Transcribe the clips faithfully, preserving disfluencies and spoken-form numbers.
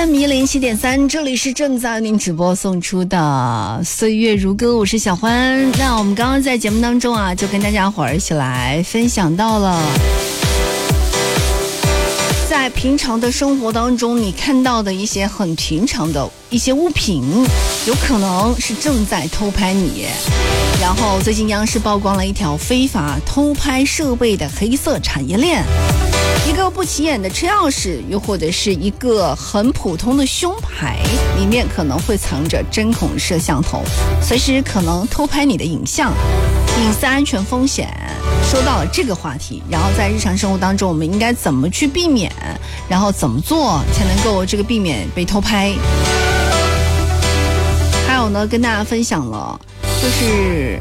M 一零七点三，这里是正在您直播送出的岁月如歌，我是小欢。那我们刚刚在节目当中啊，就跟大家伙儿一起来分享到了，在平常的生活当中，你看到的一些很平常的一些物品，有可能是正在偷拍你。然后最近央视曝光了一条非法偷拍设备的黑色产业链，一个不起眼的车钥匙，又或者是一个很普通的胸牌，里面可能会藏着针孔摄像头，随时可能偷拍你的影像。隐私安全风险，说到了这个话题，然后在日常生活当中我们应该怎么去避免，然后怎么做才能够这个避免被偷拍。还有呢，跟大家分享了就是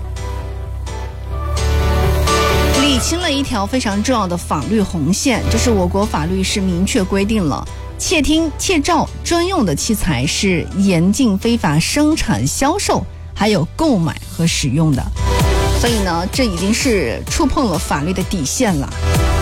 理清了一条非常重要的法律红线，就是我国法律是明确规定了窃听窃照专用的器材是严禁非法生产销售还有购买和使用的，所以呢这已经是触碰了法律的底线了。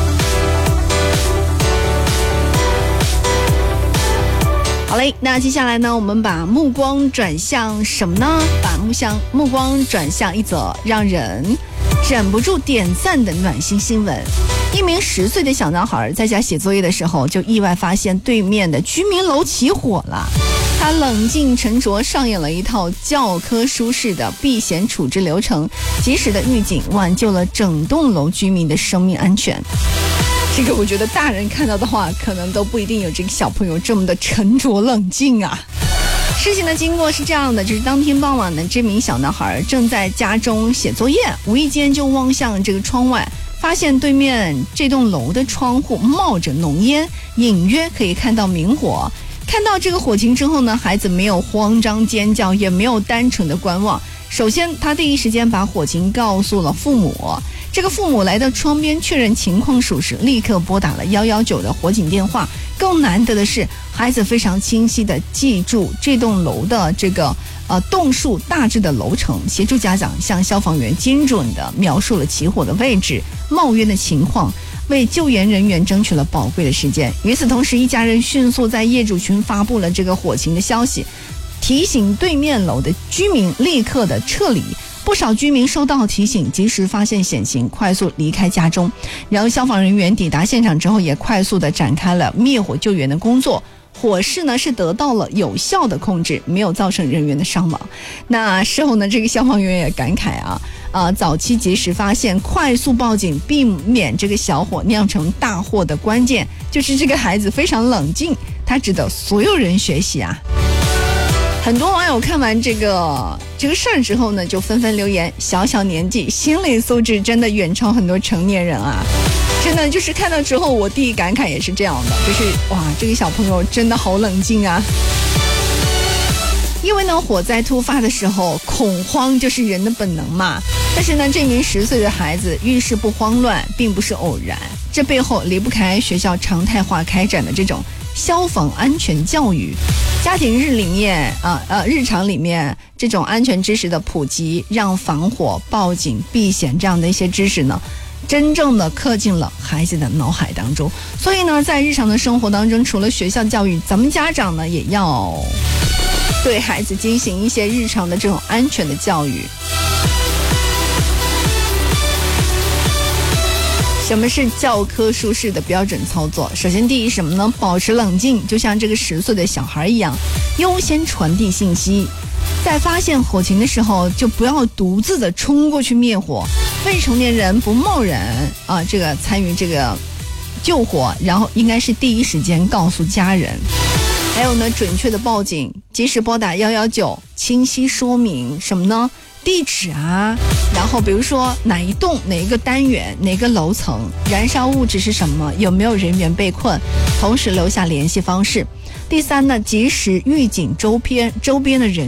好嘞，那接下来呢，我们把目光转向什么呢？把目向目光转向一则让人忍不住点赞的暖心新闻。一名十岁的小男孩在家写作业的时候，就意外发现对面的居民楼起火了。他冷静沉着上演了一套教科书式的避险处置流程，及时的预警挽救了整栋楼居民的生命安全。这个我觉得大人看到的话，可能都不一定有这个小朋友这么的沉着冷静啊。事情的经过是这样的，就是当天傍晚呢，这名小男孩正在家中写作业，无意间就望向这个窗外，发现对面这栋楼的窗户冒着浓烟，隐约可以看到明火。看到这个火情之后呢，孩子没有慌张尖叫，也没有单纯的观望。首先他第一时间把火情告诉了父母，这个父母来到窗边确认情况属实，立刻拨打了一一九的火警电话。更难得的是，孩子非常清晰地记住这栋楼的这个呃栋数大致的楼层，协助家长向消防员精准地描述了起火的位置、冒烟的情况，为救援人员争取了宝贵的时间。与此同时，一家人迅速在业主群发布了这个火情的消息，提醒对面楼的居民立刻的撤离。不少居民收到提醒，及时发现险情，快速离开家中。然后消防人员抵达现场之后，也快速的展开了灭火救援的工作。火势呢是得到了有效的控制，没有造成人员的伤亡。那事后呢，这个消防员也感慨啊，呃，早期及时发现，快速报警，避免这个小火酿成大祸的关键，就是这个孩子非常冷静，他值得所有人学习啊。很多网友看完这个这个事儿之后呢，就纷纷留言，小小年纪心理素质真的远超很多成年人啊。真的就是看到之后，我第一感慨也是这样的，就是哇，这个小朋友真的好冷静啊。因为呢，火灾突发的时候，恐慌就是人的本能嘛。但是呢，这名十岁的孩子遇事不慌乱，并不是偶然，这背后离不开学校常态化开展的这种消防安全教育。家庭日里面啊呃日常里面这种安全知识的普及，让防火、报警、避险这样的一些知识呢，真正的刻进了孩子的脑海当中。所以呢，在日常的生活当中，除了学校教育，咱们家长呢也要对孩子进行一些日常的这种安全的教育。什么是教科书式的标准操作？首先第一什么呢？保持冷静，就像这个十岁的小孩一样，优先传递信息。在发现火情的时候，就不要独自的冲过去灭火。未成年人不贸然啊，这个参与这个救火，然后应该是第一时间告诉家人。还有呢，准确的报警，及时拨打一一九，清晰说明什么呢？地址啊，然后比如说哪一栋、哪一个单元、哪个楼层，燃烧物质是什么，有没有人员被困，同时留下联系方式。第三呢，及时预警周边周边的人